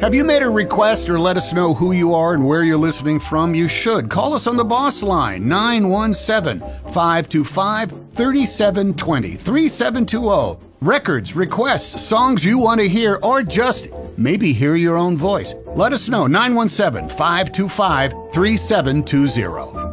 Have you made a request or let us know who you are and where you're listening from? You should. Call us on the Boss Line, 917-525-3720, 3720. Records, requests, songs you want to hear, or just maybe hear your own voice. Let us know, 917-525-3720.